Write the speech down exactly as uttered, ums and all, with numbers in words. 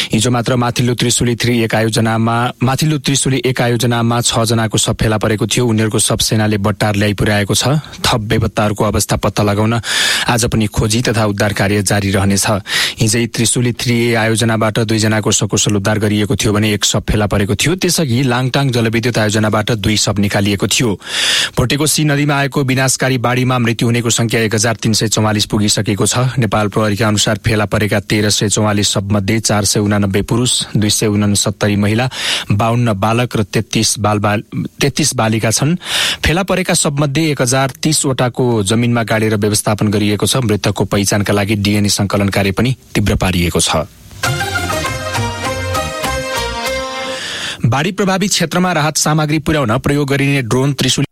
हिजो मात्र माथिल्लो त्रिशुली थ्री एक आयोजनामा माथिल्लो त्रिशुली एक आयोजनामा छ जनाको शव फेला परेको थियो। उनीहरूको शव सेनाले बट्टार ल्याइ पुर्याएको छ। थप बेपत्ताहरूको अवस्था पत्ता लगाउन आज पनि खोजी तथा उद्धार कार्य जारी रहनेछ। हिजै त्रिशुली थ्री ए आयोजनाबाट दुईजनाको सकुशल उद्धार गरिएको थियो भने एक शव फेला परेको थियो। त्यसअघि लाङटाङ जलविद्युत आयोजनाबाट दुई शव निकालिएको थियो। भोटेकोशी नदीमा आएको विनाशकारी बाढीमा मृत्यु हुनेको संख्या एक हजार तीन सय चौवालिस पुगिसकेको छ। नेपाल प्रहरीका अनुसार फेला परेका तेह्र सय चौवालिस शव मध्ये चार सय उनानब्बे पुरूष, दुई सय उनसत्तरी महिला, बाहन्न बालक र तेत्तीस बाल तेत्तीस बालिका छन्। फेला परेका शव मध्ये एक हजार तीसवटाको जमिनमा गाडेर व्यवस्थापन गरिएको छ। मृतकको पहिचानका लागि डीएनए संकलन कार्य पनि तीव्र पारिएको छ। बाढी प्रभावित क्षेत्रमा राहत सामग्री पुर्याउन प्रयोग गरिने ड्रोन त्रिशुली